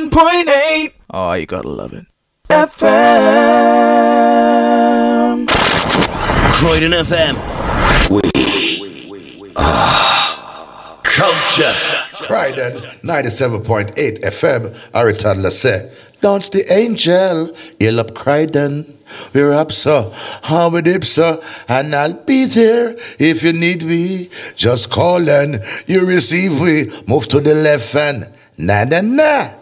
97.8. Oh, you gotta love it. FM. Croydon FM. We are culture. Croydon 97.8 FM. Ari Toddler say, dance the angel. Heal up Croydon. We're up so, how we dip so, and I'll be there if you need me. Just call and you receive we. Move to the left and na na na.